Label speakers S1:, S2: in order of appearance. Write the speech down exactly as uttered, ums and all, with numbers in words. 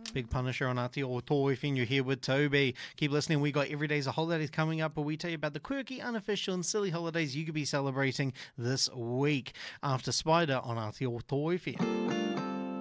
S1: Big Punisher on Aotearoa, you're here with Toby. Keep listening. We got Every Day's a Holidays coming up, but we tell you about the quirky, unofficial, and silly holidays you could be celebrating this week after Spider on Aotearoa.